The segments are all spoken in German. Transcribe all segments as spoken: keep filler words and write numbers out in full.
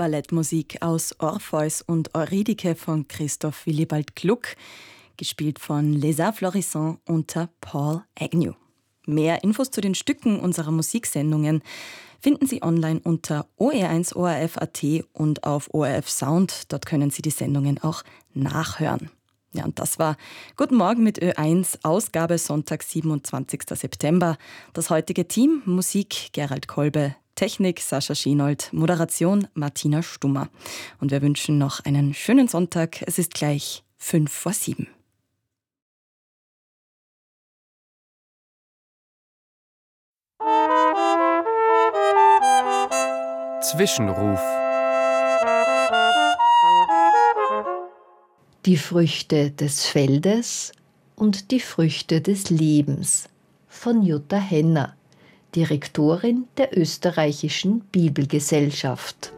Ballettmusik aus Orpheus und Eurydike von Christoph Willibald Gluck, gespielt von Les Arts Florissants unter Paul Agnew. Mehr Infos zu den Stücken unserer Musiksendungen finden Sie online unter o e eins O R F Punkt a t und auf O R F Sound. Dort können Sie die Sendungen auch nachhören. Ja, und das war Guten Morgen mit Ö eins, Ausgabe Sonntag, siebenundzwanzigster September. Das heutige Team: Musik Gerald Kolbe, Technik Sascha Schienold, Moderation Martina Stummer. Und wir wünschen noch einen schönen Sonntag. Es ist gleich fünf vor sieben. Zwischenruf. Die Früchte des Feldes und die Früchte des Lebens von Jutta Henner, Direktorin der Österreichischen Bibelgesellschaft.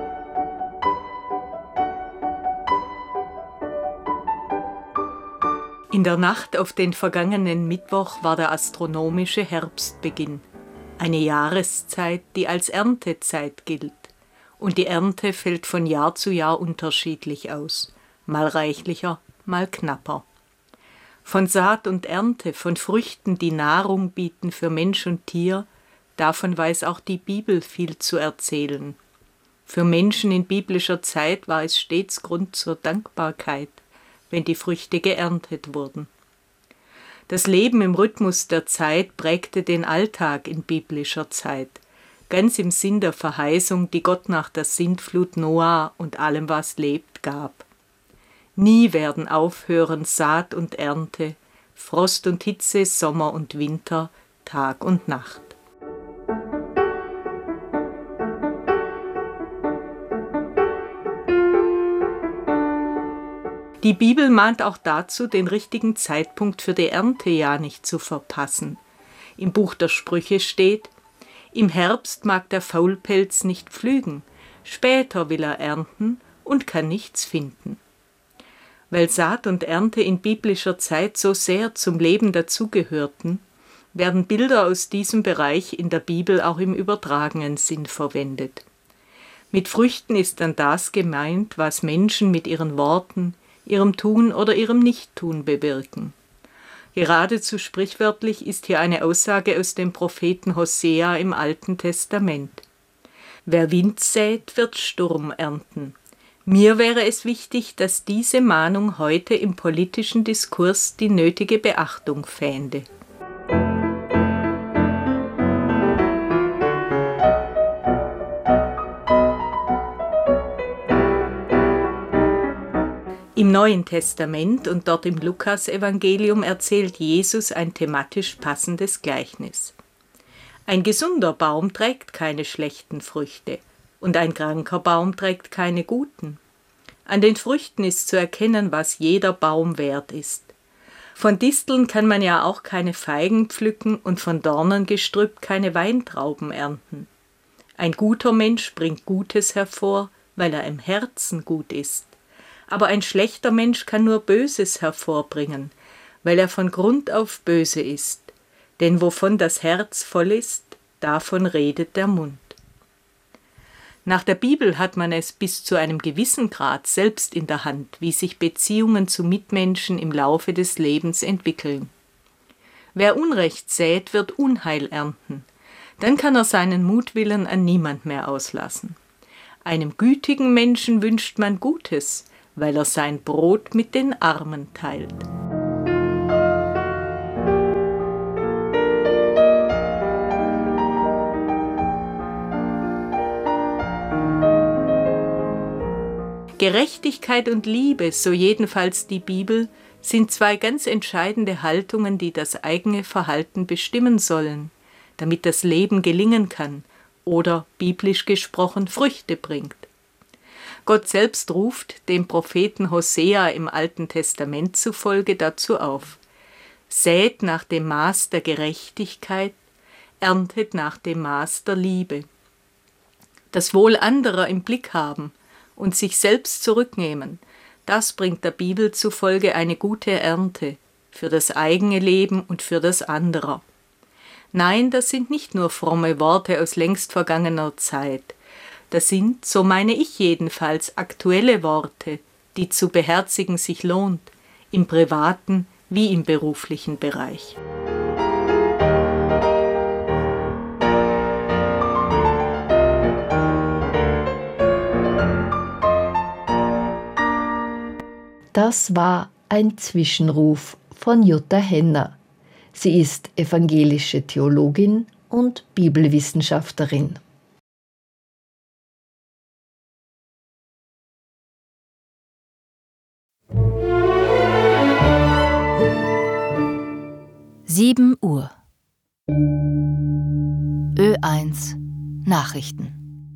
In der Nacht auf den vergangenen Mittwoch war der astronomische Herbstbeginn, eine Jahreszeit, die als Erntezeit gilt. Und die Ernte fällt von Jahr zu Jahr unterschiedlich aus, mal reichlicher, mal knapper. Von Saat und Ernte, von Früchten, die Nahrung bieten für Mensch und Tier, davon weiß auch die Bibel viel zu erzählen. Für Menschen in biblischer Zeit war es stets Grund zur Dankbarkeit, wenn die Früchte geerntet wurden. Das Leben im Rhythmus der Zeit prägte den Alltag in biblischer Zeit, ganz im Sinn der Verheißung, die Gott nach der Sintflut Noah und allem, was lebt, gab. Nie werden aufhören Saat und Ernte, Frost und Hitze, Sommer und Winter, Tag und Nacht. Die Bibel mahnt auch dazu, den richtigen Zeitpunkt für die Ernte ja nicht zu verpassen. Im Buch der Sprüche steht: Im Herbst mag der Faulpelz nicht pflügen, später will er ernten und kann nichts finden. Weil Saat und Ernte in biblischer Zeit so sehr zum Leben dazugehörten, werden Bilder aus diesem Bereich in der Bibel auch im übertragenen Sinn verwendet. Mit Früchten ist dann das gemeint, was Menschen mit ihren Worten, ihrem Tun oder ihrem Nichttun bewirken. Geradezu sprichwörtlich ist hier eine Aussage aus dem Propheten Hosea im Alten Testament. Wer Wind sät, wird Sturm ernten. Mir wäre es wichtig, dass diese Mahnung heute im politischen Diskurs die nötige Beachtung fände. Im Neuen Testament und dort im Lukasevangelium erzählt Jesus ein thematisch passendes Gleichnis. Ein gesunder Baum trägt keine schlechten Früchte und ein kranker Baum trägt keine guten. An den Früchten ist zu erkennen, was jeder Baum wert ist. Von Disteln kann man ja auch keine Feigen pflücken und von Dornengestrüpp keine Weintrauben ernten. Ein guter Mensch bringt Gutes hervor, weil er im Herzen gut ist. Aber ein schlechter Mensch kann nur Böses hervorbringen, weil er von Grund auf böse ist. Denn wovon das Herz voll ist, davon redet der Mund. Nach der Bibel hat man es bis zu einem gewissen Grad selbst in der Hand, wie sich Beziehungen zu Mitmenschen im Laufe des Lebens entwickeln. Wer Unrecht sät, wird Unheil ernten. Dann kann er seinen Mutwillen an niemand mehr auslassen. Einem gütigen Menschen wünscht man Gutes, weil er sein Brot mit den Armen teilt. Gerechtigkeit und Liebe, so jedenfalls die Bibel, sind zwei ganz entscheidende Haltungen, die das eigene Verhalten bestimmen sollen, damit das Leben gelingen kann oder, biblisch gesprochen, Früchte bringt. Gott selbst ruft dem Propheten Hosea im Alten Testament zufolge dazu auf: Sät nach dem Maß der Gerechtigkeit, erntet nach dem Maß der Liebe. Das Wohl anderer im Blick haben und sich selbst zurücknehmen, das bringt der Bibel zufolge eine gute Ernte für das eigene Leben und für das anderer. Nein, das sind nicht nur fromme Worte aus längst vergangener Zeit. Das sind, so meine ich jedenfalls, aktuelle Worte, die zu beherzigen sich lohnt, im privaten wie im beruflichen Bereich. Das war ein Zwischenruf von Jutta Henner. Sie ist evangelische Theologin und Bibelwissenschaftlerin. sieben Uhr. Ö eins Nachrichten.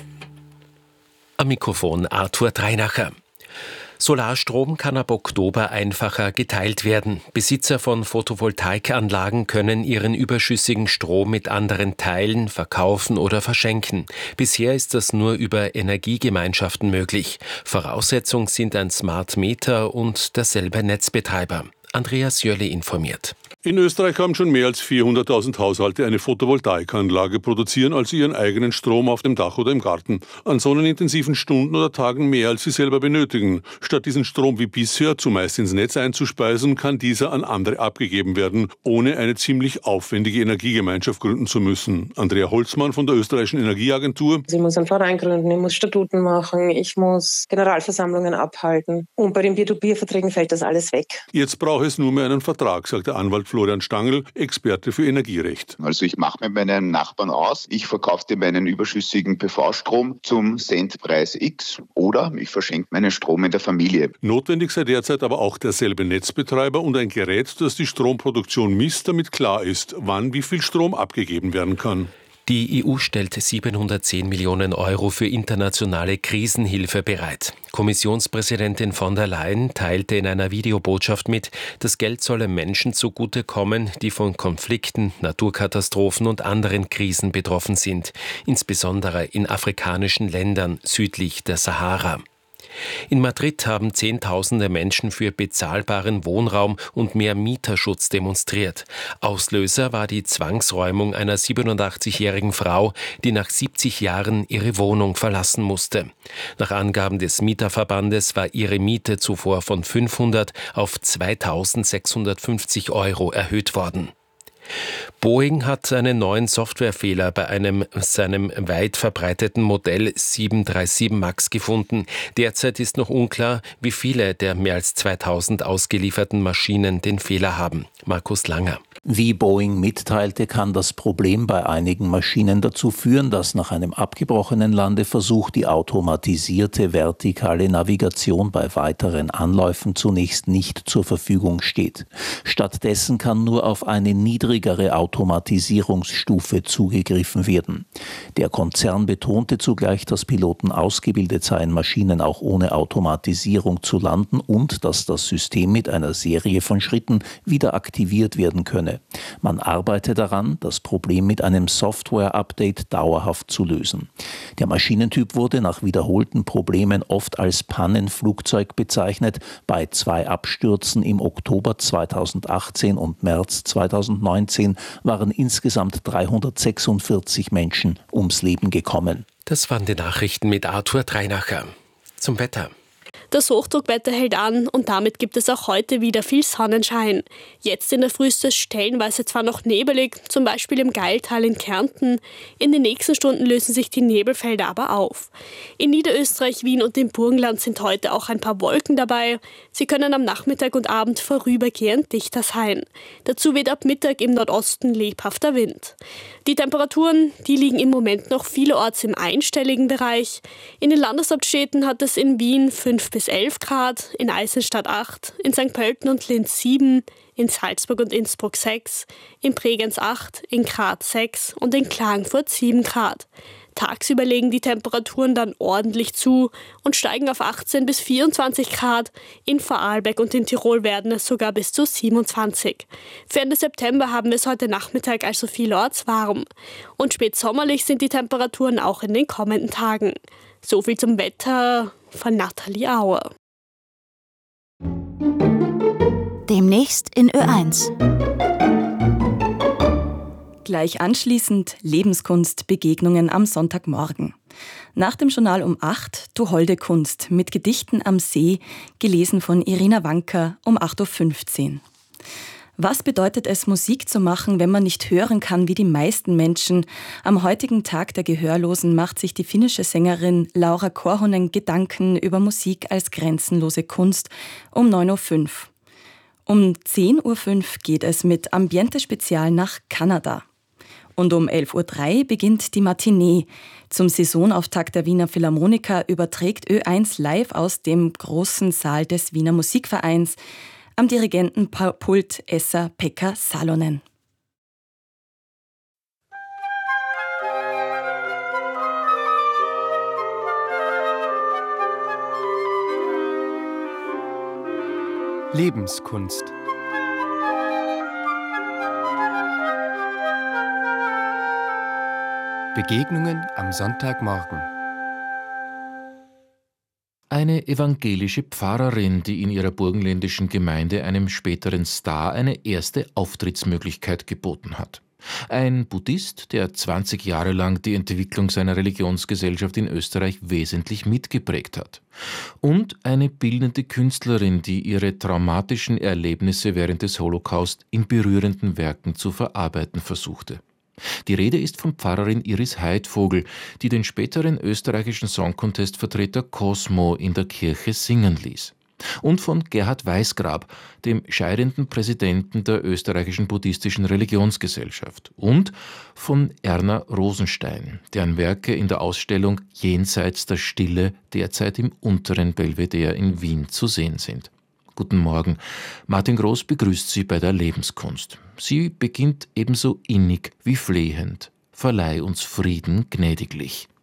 Am Mikrofon Arthur Dreinacher. Solarstrom kann ab Oktober einfacher geteilt werden. Besitzer von Photovoltaikanlagen können ihren überschüssigen Strom mit anderen teilen, verkaufen oder verschenken. Bisher ist das nur über Energiegemeinschaften möglich. Voraussetzung sind ein Smart Meter und derselbe Netzbetreiber. Andreas Jölle informiert. In Österreich haben schon mehr als vierhunderttausend Haushalte eine Photovoltaikanlage, produzieren also ihren eigenen Strom auf dem Dach oder im Garten. An sonnenintensiven Stunden oder Tagen mehr, als sie selber benötigen. Statt diesen Strom wie bisher zumeist ins Netz einzuspeisen, kann dieser an andere abgegeben werden, ohne eine ziemlich aufwendige Energiegemeinschaft gründen zu müssen. Andrea Holzmann von der Österreichischen Energieagentur. Ich muss einen Verein gründen, ich muss Statuten machen, ich muss Generalversammlungen abhalten. Und bei den Peer-to-Peer-Verträgen fällt das alles weg. Jetzt braucht es nur mehr einen Vertrag, sagt der Anwalt Florian Stangl, Experte für Energierecht. Also ich mache mit meinen Nachbarn aus, ich verkaufe dir meinen überschüssigen P V-Strom zum Centpreis X oder ich verschenke meinen Strom in der Familie. Notwendig sei derzeit aber auch derselbe Netzbetreiber und ein Gerät, das die Stromproduktion misst, damit klar ist, wann wie viel Strom abgegeben werden kann. Die E U stellt siebenhundertzehn Millionen Euro für internationale Krisenhilfe bereit. Kommissionspräsidentin von der Leyen teilte in einer Videobotschaft mit, das Geld solle Menschen zugutekommen, die von Konflikten, Naturkatastrophen und anderen Krisen betroffen sind, insbesondere in afrikanischen Ländern südlich der Sahara. In Madrid haben Zehntausende Menschen für bezahlbaren Wohnraum und mehr Mieterschutz demonstriert. Auslöser war die Zwangsräumung einer siebenundachtzigjährigen Frau, die nach siebzig Jahren ihre Wohnung verlassen musste. Nach Angaben des Mieterverbandes war ihre Miete zuvor von fünfhundert auf zweitausendsechshundertfünfzig Euro erhöht worden. Boeing hat einen neuen Softwarefehler bei einem seinem weit verbreiteten Modell sieben drei sieben Max gefunden. Derzeit ist noch unklar, wie viele der mehr als zweitausend ausgelieferten Maschinen den Fehler haben. Markus Langer. Wie Boeing mitteilte, kann das Problem bei einigen Maschinen dazu führen, dass nach einem abgebrochenen Landeversuch die automatisierte vertikale Navigation bei weiteren Anläufen zunächst nicht zur Verfügung steht. Stattdessen kann nur auf eine niedrigere Automatisierungsstufe zugegriffen werden. Der Konzern betonte zugleich, dass Piloten ausgebildet seien, Maschinen auch ohne Automatisierung zu landen und dass das System mit einer Serie von Schritten wieder aktiviert werden könne. Man arbeite daran, das Problem mit einem Software-Update dauerhaft zu lösen. Der Maschinentyp wurde nach wiederholten Problemen oft als Pannenflugzeug bezeichnet. Bei zwei Abstürzen im Oktober zweitausendachtzehn und März zweitausendneunzehn waren insgesamt dreihundertsechsundvierzig Menschen ums Leben gekommen. Das waren die Nachrichten mit Arthur Dreinacher. Zum Wetter. Das Hochdruckwetter hält an und damit gibt es auch heute wieder viel Sonnenschein. Jetzt in der Früh ist es stellenweise zwar noch nebelig, zum Beispiel im Gailtal in Kärnten. In den nächsten Stunden lösen sich die Nebelfelder aber auf. In Niederösterreich, Wien und dem Burgenland sind heute auch ein paar Wolken dabei. Sie können am Nachmittag und Abend vorübergehend dichter sein. Dazu weht ab Mittag im Nordosten lebhafter Wind. Die Temperaturen, die liegen im Moment noch vielerorts im einstelligen Bereich. In den Landeshauptstädten hat es in Wien fünf bis elf Grad, in Eisenstadt acht, in Sankt Pölten und Linz sieben, in Salzburg und Innsbruck sechs, in Bregenz acht, in Graz sechs und in Klagenfurt sieben Grad. Tagsüber legen die Temperaturen dann ordentlich zu und steigen auf achtzehn bis vierundzwanzig Grad. In Vorarlberg und in Tirol werden es sogar bis zu siebenundzwanzig. Für Ende September haben wir es heute Nachmittag also vielerorts warm. Und spätsommerlich sind die Temperaturen auch in den kommenden Tagen. So viel zum Wetter von Nathalie Auer. Demnächst in Ö eins. Gleich anschließend Lebenskunst, Begegnungen am Sonntagmorgen. Nach dem Journal um acht Du holde Kunst mit Gedichten am See, gelesen von Irina Wanka um acht Uhr fünfzehn. Was bedeutet es, Musik zu machen, wenn man nicht hören kann wie die meisten Menschen? Am heutigen Tag der Gehörlosen macht sich die finnische Sängerin Laura Korhonen Gedanken über Musik als grenzenlose Kunst um neun Uhr fünf. Um zehn Uhr fünf geht es mit Ambiente Spezial nach Kanada. Und um elf Uhr drei beginnt die Matinee. Zum Saisonauftakt der Wiener Philharmoniker überträgt Ö eins live aus dem großen Saal des Wiener Musikvereins am Dirigentenpult Esa-Pekka Salonen. Lebenskunst. Begegnungen am Sonntagmorgen. Eine evangelische Pfarrerin, die in ihrer burgenländischen Gemeinde einem späteren Star eine erste Auftrittsmöglichkeit geboten hat. Ein Buddhist, der zwanzig Jahre lang die Entwicklung seiner Religionsgesellschaft in Österreich wesentlich mitgeprägt hat. Und eine bildende Künstlerin, die ihre traumatischen Erlebnisse während des Holocaust in berührenden Werken zu verarbeiten versuchte. Die Rede ist von Pfarrerin Iris Heidvogel, die den späteren österreichischen Songcontest-Vertreter Cosmo in der Kirche singen ließ. Und von Gerhard Weißgrab, dem scheidenden Präsidenten der österreichischen buddhistischen Religionsgesellschaft. Und von Erna Rosenstein, deren Werke in der Ausstellung Jenseits der Stille derzeit im unteren Belvedere in Wien zu sehen sind. Guten Morgen. Martin Groß begrüßt Sie bei der Lebenskunst. Sie beginnt ebenso innig wie flehend. Verleih uns Frieden gnädiglich.